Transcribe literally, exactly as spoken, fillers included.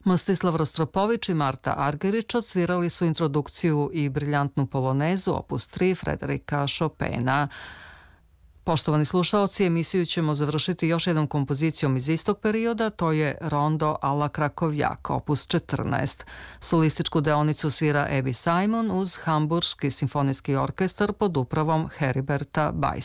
Mstislav Rostropović i Marta Argerić odsvirali su introdukciju i briljantnu polonezu opus tri Frederika Chopina. Poštovani slušaoci, emisiju ćemo završiti još jednom kompozicijom iz istog perioda, to je Rondo alla Krakovjak, opus četrnaest. Solističku deonicu svira Abby Simon uz Hamburški simfonijski orkestar pod upravom Heriberta Bajsa.